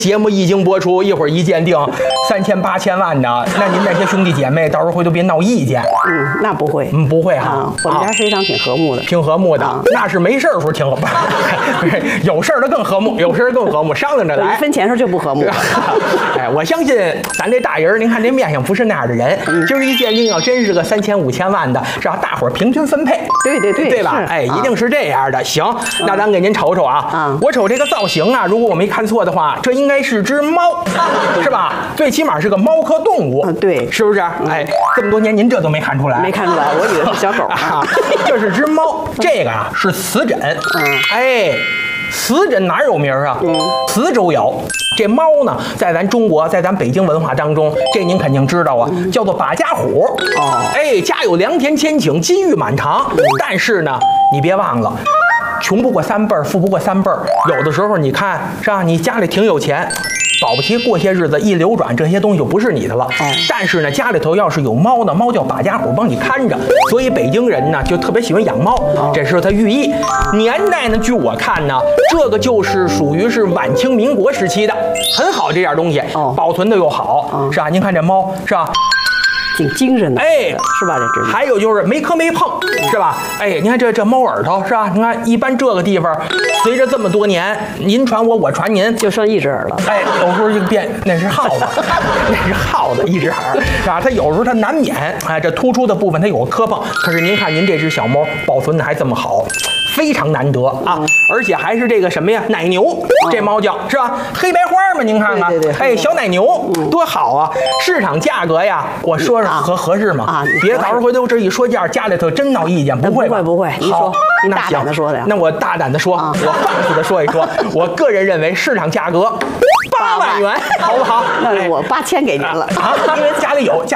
节目一经播出，一会儿一鉴定3000、8000万的，那您那些兄弟姐妹到时候回头别闹意见。 那不会， 不会哈。 我们家实际上挺和睦的， 挺和睦的。那是没事儿时候挺和睦，有事儿的更和睦，有事儿更和睦，商量着来。 一分钱时候就不和睦。 哎，我相信咱这大人，您看这面相不是那样的人。今儿一鉴定要真是个3000、5000万的，是让大伙儿平均分配。对吧？哎，一定是这样的。行，那咱给您瞅瞅啊。我瞅这个造型啊，如果我没看错的话，这应该是只猫，是吧？最起码是个猫科动物。 对， 是不是？哎，这么多年您这都没看出来？ 没看出来，我以为是小狗啊。 这是只猫，这个啊是瓷枕。哎，瓷枕哪有名啊？磁州窑。这猫呢，在咱中国，在咱北京文化当中，这您肯定知道啊，叫做把家虎。哎，家有良田千顷，金玉满堂。但是呢，你别忘了，穷不过3辈儿，富不过3辈儿。有的时候你看是吧，你家里挺有钱，保不齐过些日子一流转，这些东西就不是你的了。但是呢，家里头要是有猫呢，猫叫把家虎帮你看着，所以北京人呢就特别喜欢养猫，这是它寓意。年代呢，据我看呢，这个就是属于是晚清民国时期的，很好这样东西，保存的又好，是吧？您看这猫是吧？ 挺精神的， 哎， 是吧？这还有就是没磕没碰，是吧？哎，你看这猫耳朵是吧？你看一般这个地方，随着这么多年，您传我，我传您， 就剩一只耳了。 哎，有时候就变那是耗子，那是耗子一只耳，是吧？它有时候它难免哎，这突出的部分它有磕碰，可是您看您这只小猫保存的还这么好。非常难得啊，而且还是这个什么呀，奶牛，这猫叫是吧？黑白花嘛，您看看，哎，小奶牛多好啊！市场价格呀，我说合适吗？别到时候回头这一说价，家里头真闹意见，不会吧？ 不会，你说，你大胆的说的呀？ 那我大胆的说，我放肆的说一说，我个人认为市场价格8万元，好不好？ 那我8000给您了啊，因为家里有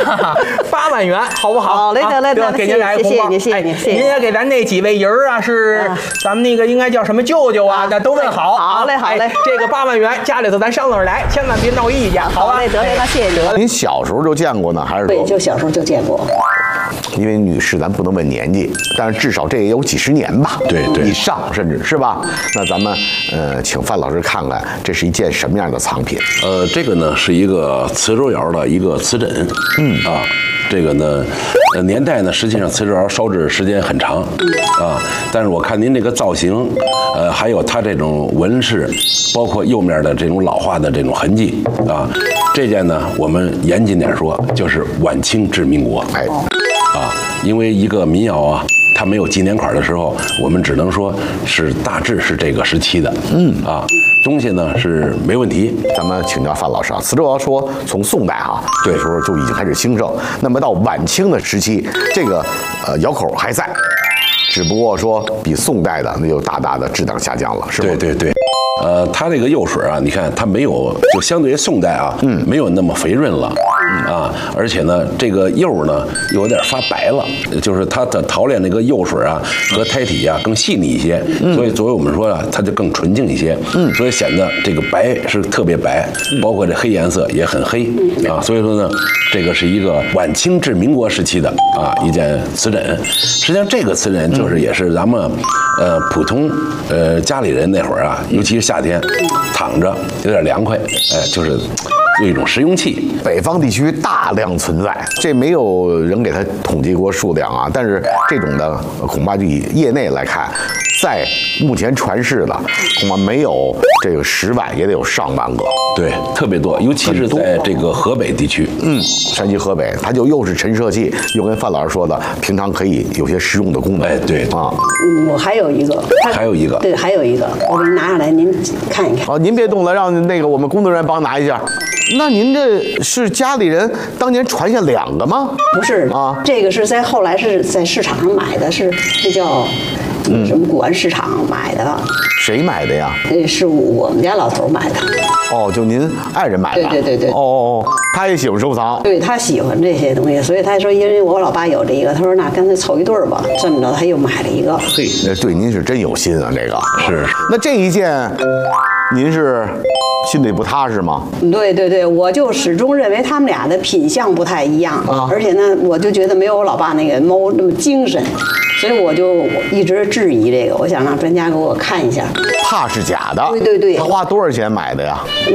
8万元，好不好？ 好嘞，得， 给您来个红包， 谢谢您。 您也给咱那几位人啊，是咱们那个应该叫什么舅舅啊，那都问好。 好嘞。 这个8万元家里头咱商量着来，千万别闹意见，好吧？ 得嘞，那谢谢您。 您小时候就见过呢，还是对，就小时候就见过。 因为女士咱不能问年纪，但是至少这也有几十年吧， 对， 以上甚至是吧？那咱们请范老师看看，这是一件什么样的藏品？ 这个呢是一个磁州窑的一个瓷枕，这个呢，年代呢，实际上磁州窑烧制时间很长，但是我看您这个造型，还有它这种纹饰，包括釉面的这种老化的这种痕迹这件呢，我们严谨点说，就是晚清至民国，因为一个民窑啊。它没有纪年款的时候，我们只能说是大致是这个时期的，东西呢是没问题。 咱们请教范老师啊，磁州窑说从宋代这时候就已经开始兴盛，那么到晚清的时期，这个窑口还在，只不过说比宋代的那就大大的质量下降了，是吧？ 对。它这个釉水啊，你看它没有，就相对于宋代没有那么肥润了，而且呢，这个釉呢有点发白了，就是它的陶炼那个釉水啊和胎体更细腻一些，所以作为我们说它就更纯净一些，所以显得这个白是特别白，包括这黑颜色也很黑所以说呢，这个是一个晚清至民国时期的一件瓷枕。实际上这个瓷枕就是也是咱们普通家里人那会儿尤其是夏天躺着有点凉快，就是有一种实用器。 北方地区大量存在，这没有人给它统计过数量但是这种的恐怕就以业内来看，在目前传世的恐怕没有这个10万也得有上万个， 对，特别多，尤其是在这个河北地区， 山西河北，它就又是陈设器，又跟范老师说的，平常可以有些实用的功能。 对我还有一个，对，还有一个，我给您拿下来，您看一看。 您别动了，让那个我们工作人员帮拿一下。那您这是家里人当年传下2个吗？ 不是这个是后来是在市场上买的，是这叫什么古玩市场买的。 谁买的呀？ 是我们家老头买的。 就您爱人买的。 对。 他也喜欢收藏。 对，他喜欢这些东西，所以他说，因为我老爸有这个，他说那干脆凑一对儿吧。这么着，他又买了一个。 嘿，对您是真有心这个是。 那这一件，您是心里不踏实吗？ 对，我就始终认为他们俩的品相不太一样而且呢，我就觉得没有我老爸那个猫那么精神。所以我就一直质疑这个，我想让专家给我看一下， 怕是假的。 对， 他花多少钱买的呀？